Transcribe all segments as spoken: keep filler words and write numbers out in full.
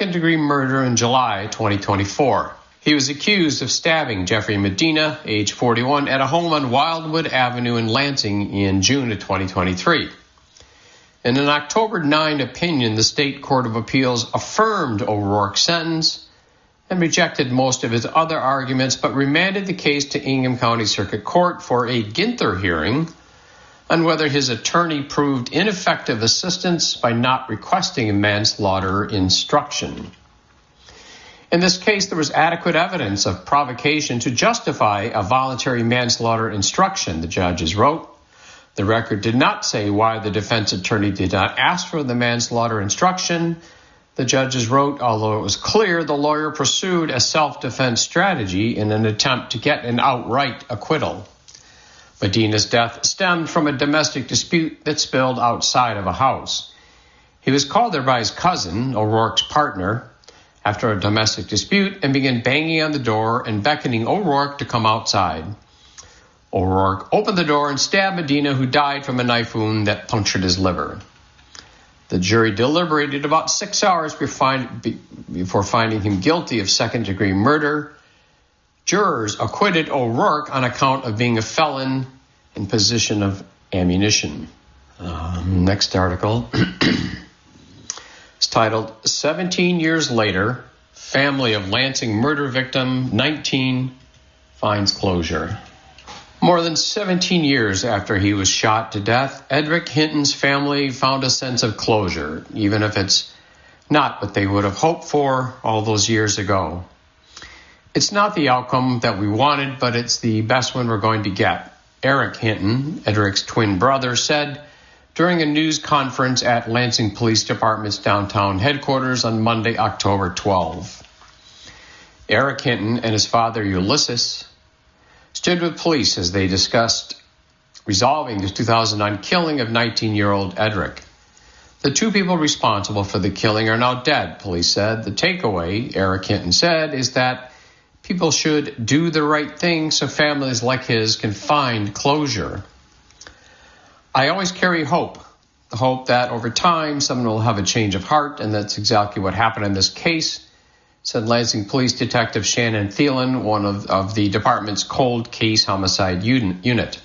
second-degree murder in July twenty twenty-four. He was accused of stabbing Jeffrey Medina, age forty-one, at a home on Wildwood Avenue in Lansing in June of twenty twenty-three. In an October ninth opinion, the State Court of Appeals affirmed O'Rourke's sentence and rejected most of his other arguments, but remanded the case to Ingham County Circuit Court for a Ginther hearing on whether his attorney proved ineffective assistance by not requesting a manslaughter instruction. In this case, there was adequate evidence of provocation to justify a voluntary manslaughter instruction, the judges wrote. The record did not say why the defense attorney did not ask for the manslaughter instruction. The judges wrote, although it was clear the lawyer pursued a self-defense strategy in an attempt to get an outright acquittal. Medina's death stemmed from a domestic dispute that spilled outside of a house. He was called there by his cousin, O'Rourke's partner, after a domestic dispute and began banging on the door and beckoning O'Rourke to come outside. O'Rourke opened the door and stabbed Medina, who died from a knife wound that punctured his liver. The jury deliberated about six hours before finding him guilty of second-degree murder. Jurors acquitted O'Rourke on account of being a felon in possession of ammunition. Um, next article is titled, seventeen Years Later, Family of Lansing Murder Victim nineteen Finds Closure. More than seventeen years after he was shot to death, Edric Hinton's family found a sense of closure, even if it's not what they would have hoped for all those years ago. It's not the outcome that we wanted, but it's the best one we're going to get, Eric Hinton, Edric's twin brother, said during a news conference at Lansing Police Department's downtown headquarters on Monday, October twelfth. Eric Hinton and his father, Ulysses, stood with police as they discussed resolving the two thousand nine killing of nineteen-year-old Edric. The two people responsible for the killing are now dead, police said. The takeaway, Eric Hinton said, is that people should do the right thing so families like his can find closure. I always carry hope, the hope that over time someone will have a change of heart, and that's exactly what happened in this case, said Lansing Police Detective Shannon Thielen, one of, of the department's cold case homicide unit.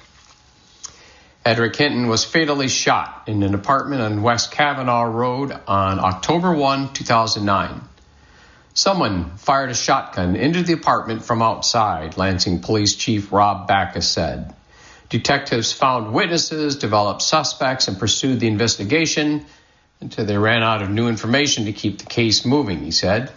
Edric Hinton was fatally shot in an apartment on West Kavanaugh Road on October first, two thousand nine. Someone fired a shotgun into the apartment from outside, Lansing Police Chief Rob Backus said. Detectives found witnesses, developed suspects, and pursued the investigation until they ran out of new information to keep the case moving, he said.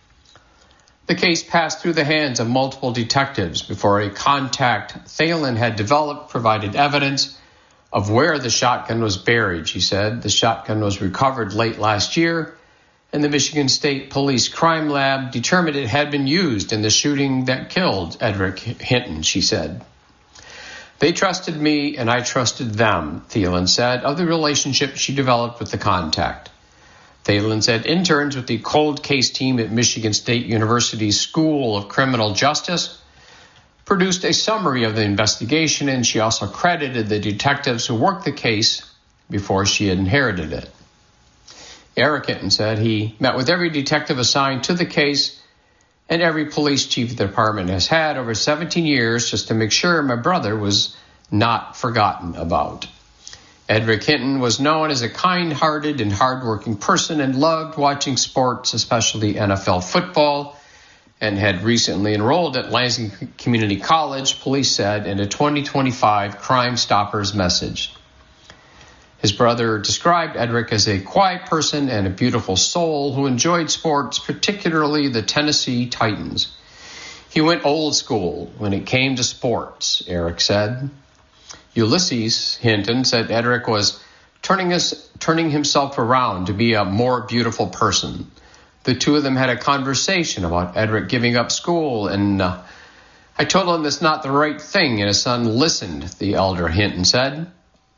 The case passed through the hands of multiple detectives before a contact Thielen had developed provided evidence of where the shotgun was buried, she said. The shotgun was recovered late last year, and the Michigan State Police Crime Lab determined it had been used in the shooting that killed Edric Hinton, she said. They trusted me, and I trusted them, Thielen said, of the relationship she developed with the contact. Thielen said interns with the cold case team at Michigan State University's School of Criminal Justice produced a summary of the investigation, and she also credited the detectives who worked the case before she had inherited it. Eric Hinton said he met with every detective assigned to the case and every police chief the department has had over seventeen years just to make sure my brother was not forgotten about. Edric Hinton was known as a kind-hearted and hard-working person and loved watching sports, especially N F L football, and had recently enrolled at Lansing Community College, police said in a twenty twenty-five Crime Stoppers message. His brother described Edric as a quiet person and a beautiful soul who enjoyed sports, particularly the Tennessee Titans. He went old school when it came to sports, Eric said. Ulysses Hinton said Edric was turning, his, turning himself around to be a more beautiful person. The two of them had a conversation about Edric giving up school, and uh, I told him that's not the right thing, and his son listened, the elder Hinton said.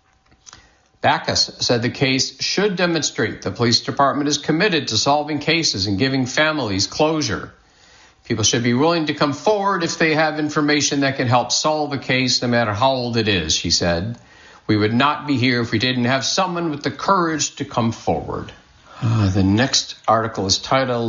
Backus said the case should demonstrate the police department is committed to solving cases and giving families closure. People should be willing to come forward if they have information that can help solve a case, no matter how old it is, she said. We would not be here if we didn't have someone with the courage to come forward. Uh, the next article is titled